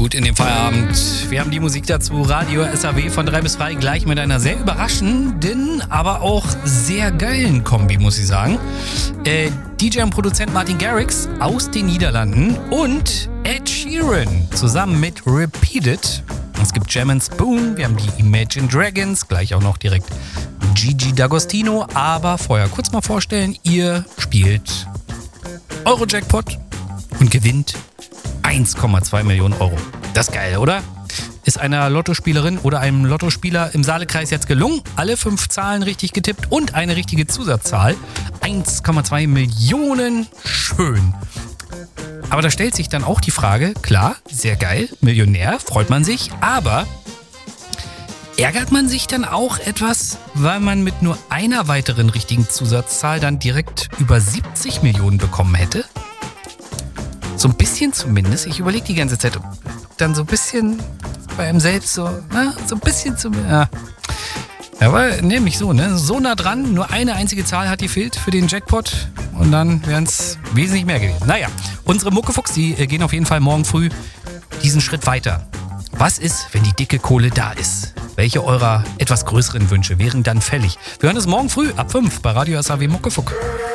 gut in den Feierabend. Wir haben die Musik dazu, Radio SAW von 3 bis 3, gleich mit einer sehr überraschenden, aber auch sehr geilen Kombi, muss ich sagen. DJ und Produzent Martin Garrix aus den Niederlanden und Ed Sheeran zusammen mit Repeated. Es gibt Jam & Spoon, wir haben die Imagine Dragons, gleich auch noch direkt Gigi D'Agostino. Aber vorher kurz mal vorstellen, ihr spielt Euro-Jackpot und gewinnt 1,2 Millionen Euro. Das ist geil, oder? Ist einer Lottospielerin oder einem Lottospieler im Saalekreis jetzt gelungen. Alle 5 Zahlen richtig getippt und eine richtige Zusatzzahl. 1,2 Millionen. Schön. Aber da stellt sich dann auch die Frage, klar, sehr geil, Millionär, freut man sich, aber ärgert man sich dann auch etwas, weil man mit nur einer weiteren richtigen Zusatzzahl dann direkt über 70 Millionen bekommen hätte? So ein bisschen zumindest. Ich überlege die ganze Zeit, ob dann so ein bisschen bei einem selbst so ein bisschen zumindest. Aber nämlich so, ne? So nah dran, nur eine einzige Zahl hat gefehlt für den Jackpot und dann wären es wesentlich mehr gewesen. Naja, unsere Muckefuchs, die gehen auf jeden Fall morgen früh diesen Schritt weiter. Was ist, wenn die dicke Kohle da ist? Welche eurer etwas größeren Wünsche wären dann fällig? Wir hören es morgen früh ab 5 bei Radio SAW Muckefuck.